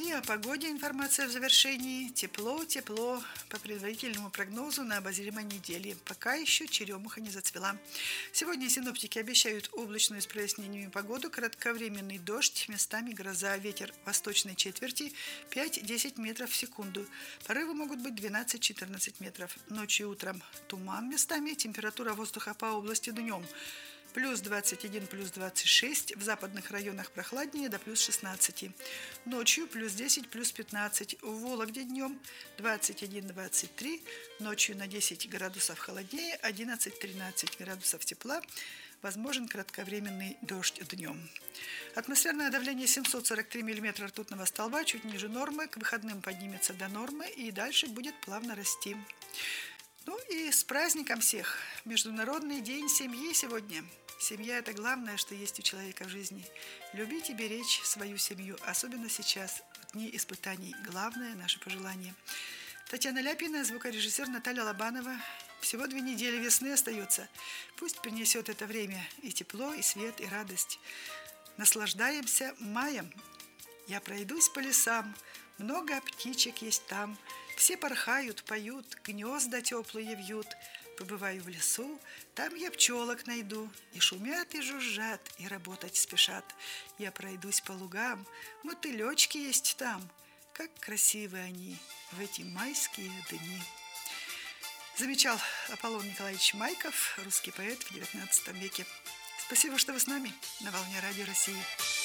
И о погоде информация в завершении. Тепло, тепло. По предварительному прогнозу на обозримой неделе. Пока еще черемуха не зацвела. Сегодня синоптики обещают облачную с прояснениями погоду, кратковременный дождь, местами гроза, ветер восточной четверти 5-10 метров в секунду. Порывы могут быть 12-14 метров. Ночью и утром туман местами, температура воздуха по области днем плюс 21, плюс 26, в западных районах прохладнее до плюс 16. Ночью плюс 10, плюс 15, в Вологде днем 21-23, ночью на 10 градусов холоднее, 11-13 градусов тепла, возможен кратковременный дождь днем. Атмосферное давление 743 мм ртутного столба, чуть ниже нормы, к выходным поднимется до нормы и дальше будет плавно расти. Ну и с праздником всех! Международный день семьи сегодня. Семья – это главное, что есть у человека в жизни. Любить и беречь свою семью, особенно сейчас, в дни испытаний. Главное – наше пожелание. Татьяна Ляпина, звукорежиссер Наталья Лобанова. Всего 2 недели весны остается. Пусть принесет это время и тепло, и свет, и радость. Наслаждаемся маем. Я пройдусь по лесам, много птичек есть там. Все порхают, поют, гнезда теплые вьют. Побываю в лесу, там я пчелок найду. И шумят, и жужжат, и работать спешат. Я пройдусь по лугам, мотылечки есть там. Как красивы они в эти майские дни. Замечал Аполлон Николаевич Майков, русский поэт в XIX веке. Спасибо, что вы с нами на волне Радио России.